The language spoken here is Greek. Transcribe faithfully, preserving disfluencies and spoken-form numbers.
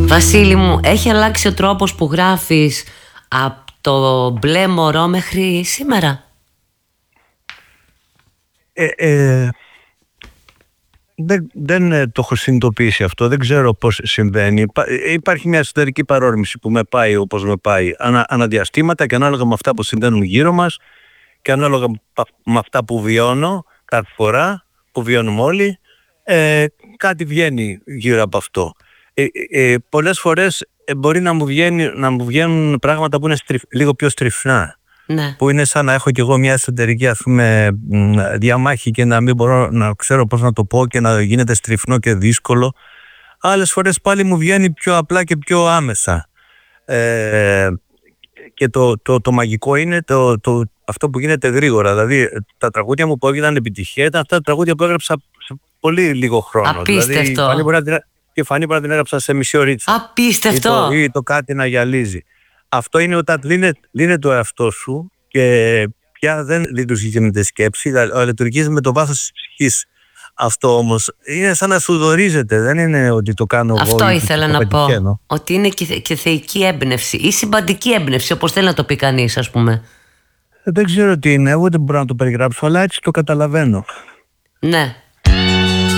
Βασίλη μου, έχει αλλάξει ο τρόπος που γράφεις από το μπλε μωρό μέχρι σήμερα? Ε, ε, δεν, δεν ε, το έχω συνειδητοποιήσει αυτό, δεν ξέρω πώς συμβαίνει. Υπά, υπάρχει μια εσωτερική παρόρμηση που με πάει όπως με πάει ανα, αναδιαστήματα και ανάλογα με αυτά που συμβαίνουν γύρω μας και ανάλογα με αυτά που βιώνω κάθε φορά, που βιώνουμε όλοι, ε, κάτι βγαίνει γύρω από αυτό. Ε, ε, πολλές φορές ε, μπορεί να μου, βγαίνει, να μου βγαίνουν πράγματα που είναι στριφ, λίγο πιο στριφνά. Ναι. Που είναι σαν να έχω κι εγώ μια εσωτερική, ας πούμε, διαμάχη και να μην μπορώ να ξέρω πώς να το πω και να γίνεται στριφνό και δύσκολο. Άλλες φορές πάλι μου βγαίνει πιο απλά και πιο άμεσα. Ε, και το, το, το μαγικό είναι το, το, αυτό που γίνεται γρήγορα. Δηλαδή τα τραγούδια μου που έγιναν επιτυχία ήταν αυτά τα τραγούδια που έγραψα σε πολύ λίγο χρόνο. Απίστευτο. Δηλαδή, η Φανή μπορεί να την, η Φανή μπορεί να την έγραψα σε μισή ωρίτσα. Απίστευτο. Ή το, ή το κάτι να γυαλίζει. Αυτό είναι όταν λύνεται το εαυτό σου και πια δεν λειτουργεί με τη σκέψη, αλλά λειτουργεί με το βάθος της ψυχής. Αυτό όμως είναι σαν να σου δωρίζεται, δεν είναι ότι το κάνω αυτό εγώ. Αυτό ήθελα το να πετυχαίνω. πω, ότι είναι και, και θεϊκή έμπνευση ή συμπαντική έμπνευση, όπως θέλει να το πει κανείς, ας πούμε. Δεν ξέρω τι είναι, εγώ δεν μπορώ να το περιγράψω, αλλά έτσι το καταλαβαίνω. Ναι.